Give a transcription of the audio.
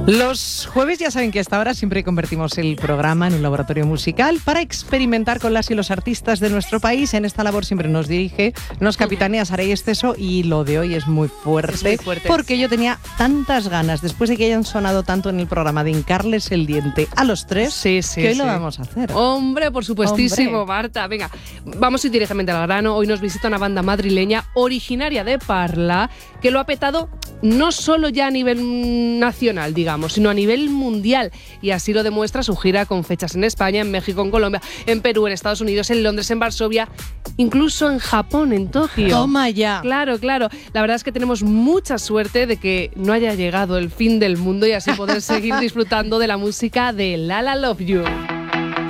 Los jueves ya saben que hasta ahora siempre convertimos el programa en un laboratorio musical para experimentar con las y los artistas de nuestro país. En esta labor siempre nos dirige, nos capitanea Saray Esteso, y lo de hoy es muy fuerte, porque yo tenía tantas ganas, después de que hayan sonado tanto en el programa, de hincarles el diente a los tres, que hoy lo vamos a hacer. Hombre, por supuestísimo, Marta. Venga, vamos a ir directamente al grano. Hoy nos visita una banda madrileña originaria de Parla, que lo ha petado no solo ya a nivel nacional, digamos, sino a nivel mundial. Y así lo demuestra su gira con fechas en España, en México, en Colombia, en Perú, en Estados Unidos, en Londres, en Varsovia, incluso en Japón, en Tokio. ¡Toma ya! Claro, claro. La verdad es que tenemos mucha suerte de que no haya llegado el fin del mundo y así poder seguir disfrutando de la música de La La Love You.